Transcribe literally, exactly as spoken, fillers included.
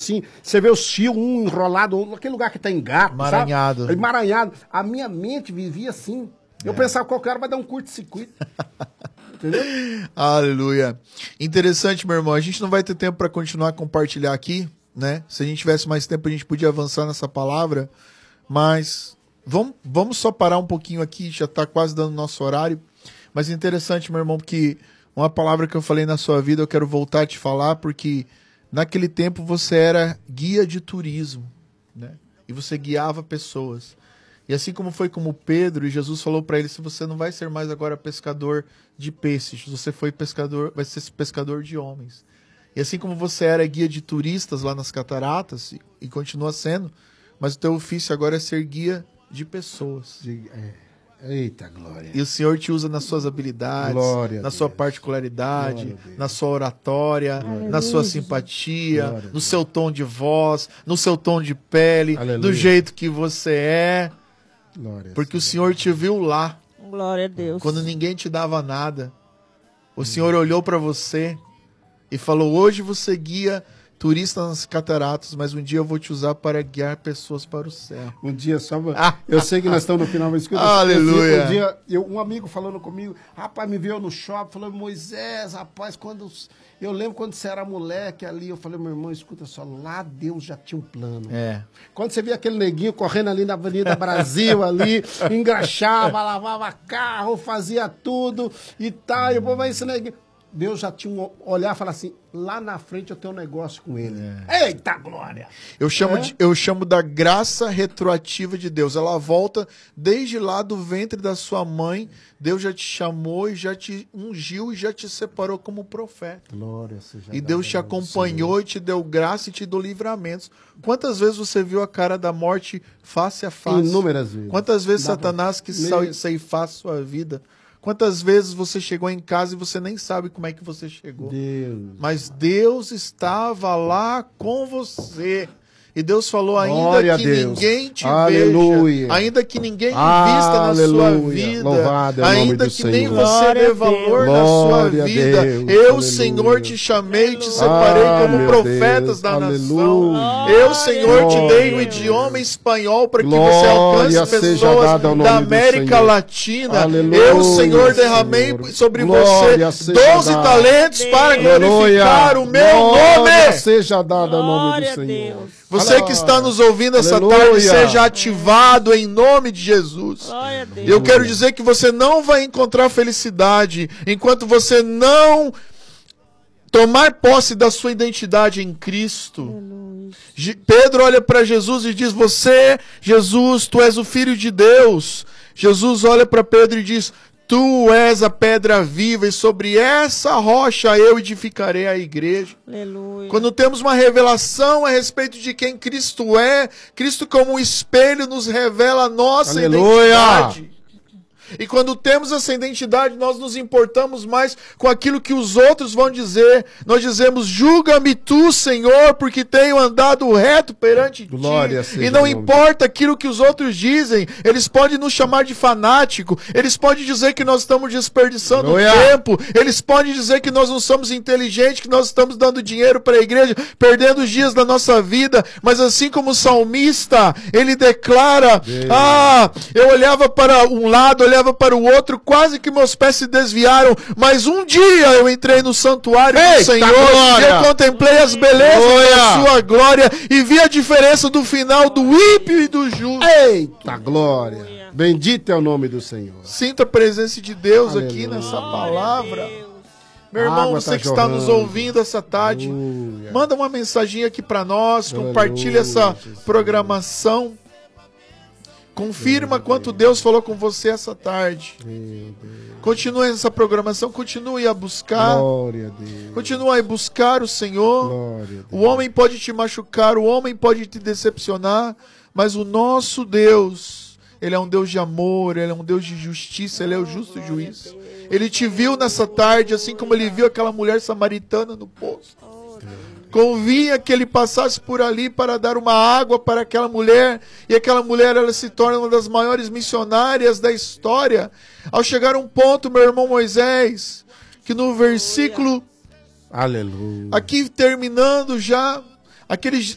assim, você vê os fios, um enrolado, aquele lugar que tem gato, Emaranhado. sabe? Emaranhado. A minha mente vivia assim. Eu é. pensava que qualquer hora vai dar um curto-circuito. Entendeu? Aleluia. Interessante, meu irmão. A gente não vai ter tempo para continuar a compartilhar aqui, né? Se a gente tivesse mais tempo, a gente podia avançar nessa palavra. Mas vamos, vamos só parar um pouquinho aqui, já está quase dando nosso horário. Mas é interessante, meu irmão, porque uma palavra que eu falei na sua vida, eu quero voltar a te falar, porque naquele tempo você era guia de turismo, né? E você guiava pessoas. E assim como foi como Pedro, e Jesus falou para ele, se você não vai ser mais agora pescador de peixes, você foi pescador, vai ser pescador de homens. E assim como você era guia de turistas lá nas cataratas, e, e continua sendo, mas o teu ofício agora é ser guia de pessoas. De, é. Eita, glória. E o Senhor te usa nas suas habilidades, glória na sua particularidade, na sua oratória, Aleluia. Na sua simpatia, glória no seu tom de voz, no seu tom de pele, Aleluia. Do jeito que você é. Glória Porque o Senhor te viu lá. Glória a Deus. Quando ninguém te dava nada. O Senhor olhou para você e falou, hoje você guia turistas nas cataratas, mas um dia eu vou te usar para guiar pessoas para o céu. Um dia só... Eu sei que nós estamos no final, mas escuta. Aleluia. Um dia, eu, um amigo falando comigo, rapaz, me viu no shopping, falou, Moisés, rapaz, quando... Eu lembro quando você era moleque ali, eu falei, meu irmão, escuta só, lá Deus já tinha um plano. É. Quando você via aquele neguinho correndo ali na Avenida Brasil, ali, engraxava, lavava carro, fazia tudo e tal, e o povo, esse neguinho... Deus já tinha um olhar e falar assim, lá na frente eu tenho um negócio com ele. É. Eita, glória! Eu chamo, é? de, eu chamo da graça retroativa de Deus. Ela volta desde lá do ventre da sua mãe. Deus já te chamou e já te ungiu e já te separou como profeta. Glória seja e Deus te acompanhou e te deu graça e te deu livramentos. Quantas vezes você viu a cara da morte face a face? Inúmeras vezes. Quantas vezes Dá Satanás pra... quis ceifar a sua vida? Quantas vezes você chegou em casa e você nem sabe como é que você chegou? Deus. Mas Deus estava lá com você. E Deus falou, ainda Glória que ninguém te Aleluia. veja, ainda que ninguém invista na sua vida, Louvado é o ainda nome que do nem Senhor. você dê valor Glória na sua a vida, Deus. eu, Aleluia. Senhor, te chamei, te separei Ah, como meu profetas Deus. da Aleluia. nação. Eu, Senhor, Glória. te dei o idioma espanhol para que Glória você alcance seja pessoas dada ao nome da do América Senhor. Latina. Aleluia, Eu, Senhor, derramei Senhor. sobre Glória você seja doze dada. talentos para Aleluia. glorificar o meu Glória nome. seja dada ao nome Glória do a Senhor. Deus. Você que está nos ouvindo essa Aleluia. tarde, seja ativado em nome de Jesus. Glória a Deus. Eu quero dizer que você não vai encontrar felicidade enquanto você não tomar posse da sua identidade em Cristo. Aleluia. Pedro olha para Jesus e diz, você, Jesus, tu és o Filho de Deus. Jesus olha para Pedro e diz, tu és a pedra viva e sobre essa rocha eu edificarei a igreja. Aleluia. Quando temos uma revelação a respeito de quem Cristo é, Cristo como um espelho nos revela a nossa Aleluia. identidade. E quando temos essa identidade, nós nos importamos mais com aquilo que os outros vão dizer. Nós dizemos, julga-me tu, Senhor, porque tenho andado reto perante Glória ti. seja E não o nome importa aquilo que os outros dizem. Eles podem nos chamar de fanático. Eles podem dizer que nós estamos desperdiçando Aleluia. tempo. Eles podem dizer que nós não somos inteligentes, que nós estamos dando dinheiro para a igreja, perdendo os dias da nossa vida. Mas assim como o salmista, ele declara, Deus. ah, eu olhava para um lado, olhava para o outro, quase que meus pés se desviaram, mas um dia eu entrei no santuário Eita, do Senhor, glória. e eu contemplei as belezas Glória. da sua glória e vi a diferença do final do ímpio e do justo. Eita, glória. Bendito é o nome do Senhor. Sinta a presença de Deus Aleluia. aqui nessa palavra. Meu irmão, Água você tá que está jorrando. nos ouvindo essa tarde, Aleluia. manda uma mensagem aqui para nós, Aleluia, compartilha essa Jesus. programação. Confirma quanto Deus falou com você essa tarde. Meu Deus. Continue essa programação, continue a buscar. Glória a Deus. Continue a buscar o Senhor. Glória a Deus. O homem pode te machucar, o homem pode te decepcionar, mas o nosso Deus, Ele é um Deus de amor, Ele é um Deus de justiça, Ele é o justo juiz. Ele te viu nessa tarde, assim como Ele viu aquela mulher samaritana no poço. Convinha que ele passasse por ali para dar uma água para aquela mulher, e aquela mulher ela se torna uma das maiores missionárias da história, ao chegar a um ponto, meu irmão Moisés, que no versículo, Aleluia. aqui terminando já, aquele